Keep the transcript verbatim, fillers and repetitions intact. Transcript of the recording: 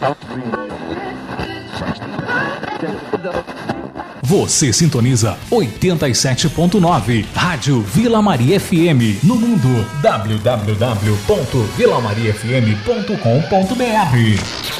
Você sintoniza oitenta e sete ponto nove, Rádio Vila Maria F M, no mundo w w w ponto vila maria f m ponto com ponto b r.